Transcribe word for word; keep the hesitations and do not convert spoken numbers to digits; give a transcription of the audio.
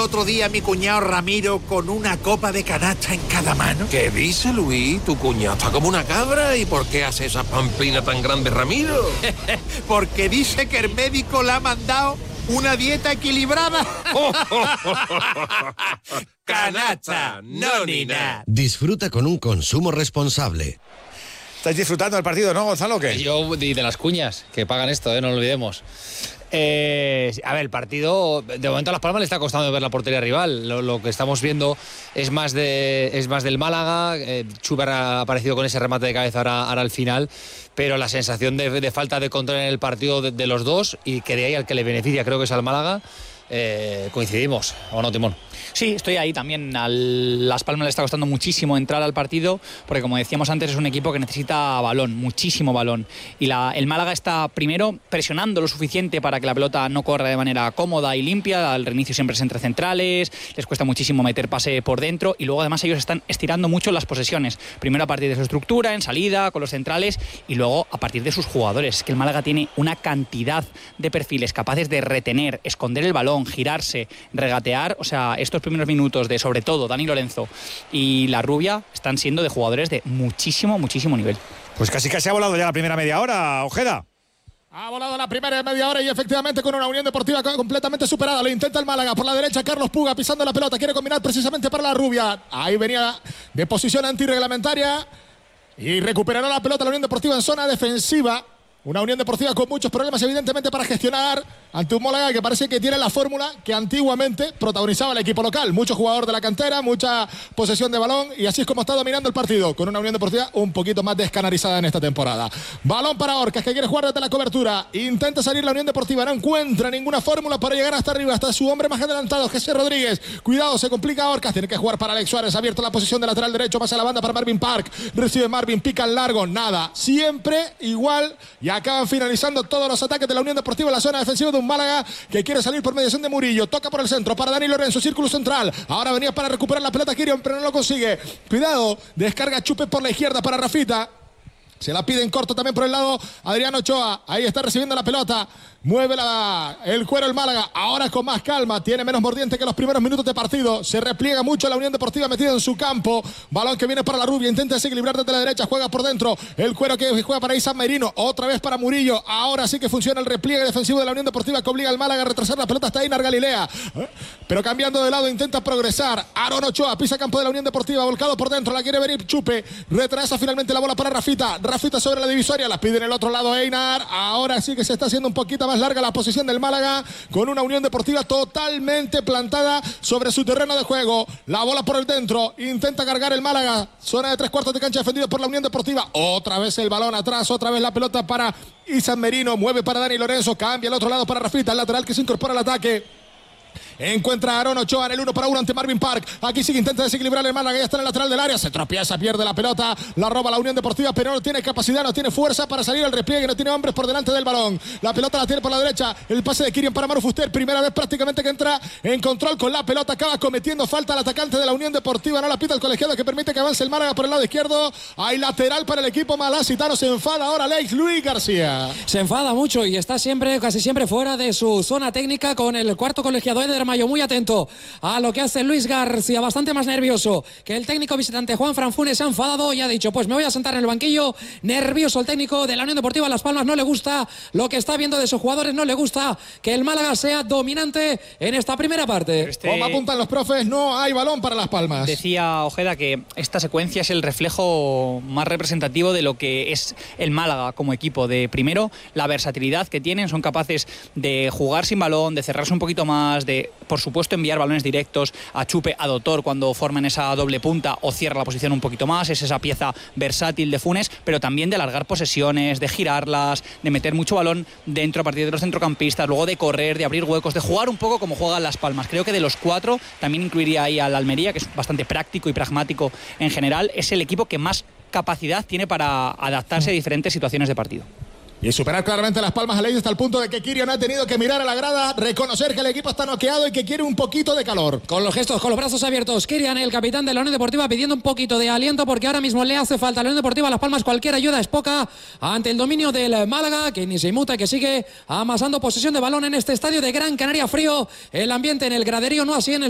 otro día a mi cuñado Ramiro con una copa de canasta en cada mano? ¿Qué dice, Luis? Tu cuñado está como una cabra. ¿Y por qué hace esa pamplina tan grande, Ramiro? Porque dice que el médico le ha mandado una dieta equilibrada. Canasta, no ni nada. Disfruta con un consumo responsable. ¿Estáis disfrutando del partido, no, Gonzalo, o qué? Yo, y de las cuñas, que pagan esto, ¿eh? No lo olvidemos. Eh, a ver, el partido, de momento a Las Palmas le está costando ver la portería rival. Lo, lo que estamos viendo es más de es más del Málaga. Eh, Chuper ha aparecido con ese remate de cabeza ahora, ahora al final, pero la sensación de, de falta de control en el partido de, de los dos, y que de ahí al que le beneficia creo que es al Málaga. Eh, coincidimos, ¿o no, Timón? Sí, estoy ahí también. A Las Palmas le está costando muchísimo entrar al partido, porque como decíamos antes es un equipo que necesita balón, muchísimo balón. Y la, el Málaga está primero presionando lo suficiente para que la pelota no corra de manera cómoda y limpia. Al reinicio siempre es entre centrales, les cuesta muchísimo meter pase por dentro, y luego además ellos están estirando mucho las posesiones. Primero a partir de su estructura, en salida, con los centrales, y luego a partir de sus jugadores. Es que el Málaga tiene una cantidad de perfiles capaces de retener, esconder el balón, girarse, regatear. O sea, estos primeros minutos de, sobre todo, Dani Lorenzo y La Rubia están siendo de jugadores de muchísimo, muchísimo nivel. Pues casi casi ha volado ya la primera media hora, Ojeda. Ha volado la primera media hora y efectivamente con una Unión Deportiva completamente superada. Lo intenta el Málaga por la derecha. Carlos Puga pisando la pelota. Quiere combinar precisamente para La Rubia. Ahí venía de posición antirreglamentaria. Y recuperará la pelota la Unión Deportiva en zona defensiva. Una Unión Deportiva con muchos problemas, evidentemente, para gestionar ante un Málaga que parece que tiene la fórmula que antiguamente protagonizaba el equipo local. Mucho jugador de la cantera, mucha posesión de balón, y así es como está dominando el partido, con una Unión Deportiva un poquito más descanarizada en esta temporada. Balón para Orcas, que quiere jugar desde la cobertura. Intenta salir la Unión Deportiva, no encuentra ninguna fórmula para llegar hasta arriba, hasta su hombre más adelantado, Jesús Rodríguez. Cuidado, se complica Orcas, tiene que jugar para Alex Suárez, abierto la posición de lateral derecho, pasa a la banda para Marvin Park. Recibe Marvin, pica al largo, nada. Siempre igual, y acaban finalizando todos los ataques de la Unión Deportiva en la zona defensiva de un Málaga que quiere salir por mediación de Murillo. Toca por el centro para Dani Lorenzo, círculo central. Ahora venía para recuperar la pelota Kirion, pero no lo consigue. Cuidado, descarga Chupe por la izquierda para Rafita. Se la pide en corto también por el lado Adrián Ochoa. Ahí está recibiendo la pelota. Mueve la, el cuero el Málaga. Ahora con más calma. Tiene menos mordiente que los primeros minutos de partido. Se repliega mucho la Unión Deportiva metida en su campo. Balón que viene para La Rubia. Intenta desequilibrar desde la derecha. Juega por dentro. El cuero que juega para Isan Merino. Otra vez para Murillo. Ahora sí que funciona el repliegue defensivo de la Unión Deportiva que obliga al Málaga a retrasar la pelota hasta Einar Galilea. Pero cambiando de lado intenta progresar. Aaron Ochoa pisa campo de la Unión Deportiva. Volcado por dentro. La quiere venir Chupe. Retrasa finalmente la bola para Rafita. Rafita sobre la divisoria. La pide en el otro lado Einar. Ahora sí que se está haciendo un poquito más larga la posición del Málaga, con una Unión Deportiva totalmente plantada sobre su terreno de juego. La bola por el dentro, intenta cargar el Málaga, zona de tres cuartos de cancha defendido por la Unión Deportiva. Otra vez el balón atrás, otra vez la pelota para Isan Merino, mueve para Dani Lorenzo, cambia al otro lado para Rafita, el lateral que se incorpora al ataque. Encuentra a Aaron Ochoa en el uno para uno ante Marvin Park. Aquí sí que intenta desequilibrar el Málaga. Ya está en el lateral del área. Se tropieza, pierde la pelota. La roba la Unión Deportiva, pero no tiene capacidad, no tiene fuerza para salir al repliegue. No tiene hombres por delante del balón. La pelota la tiene por la derecha. El pase de Kirian para Manu Fuster. Primera vez prácticamente que entra en control con la pelota. Acaba cometiendo falta al atacante de la Unión Deportiva. No la pita el colegiado que permite que avance el Málaga por el lado izquierdo. Hay lateral para el equipo malacitano. Se enfada ahora Alex Luis García. Se enfada mucho y está siempre, casi siempre fuera de su zona técnica con el cuarto colegiado Eder Mayo. Muy atento a lo que hace Luis García, bastante más nervioso que el técnico visitante Juan Franfunes. Se ha enfadado y ha dicho, pues me voy a sentar en el banquillo. Nervioso el técnico de la Unión Deportiva Las Palmas, no le gusta lo que está viendo de sus jugadores, no le gusta que el Málaga sea dominante en esta primera parte. Este... Como apuntan los profes, no hay balón para Las Palmas. Decía Ojeda que esta secuencia es el reflejo más representativo de lo que es el Málaga como equipo. De primero, la versatilidad que tienen, son capaces de jugar sin balón, de cerrarse un poquito más, de, por supuesto, enviar balones directos a Chupe, a Dotor cuando forman esa doble punta o cierra la posición un poquito más. Es esa pieza versátil de Funes, pero también de alargar posesiones, de girarlas, de meter mucho balón dentro a partir de los centrocampistas, luego de correr, de abrir huecos, de jugar un poco como juegan Las Palmas. Creo que de los cuatro, también incluiría ahí al Almería, que es bastante práctico y pragmático en general. Es el equipo que más capacidad tiene para adaptarse a diferentes situaciones de partido. Y superar claramente Las Palmas a ley hasta el punto de que Kirian ha tenido que mirar a la grada, reconocer que el equipo está noqueado y que quiere un poquito de calor. Con los gestos, con los brazos abiertos, Kirian, el capitán de la Unión Deportiva, pidiendo un poquito de aliento porque ahora mismo le hace falta a la Unión Deportiva Las Palmas. Cualquier ayuda es poca ante el dominio del Málaga, que ni se inmuta, que sigue amasando posesión de balón en este estadio de Gran Canaria frío. El ambiente en el graderío no así en el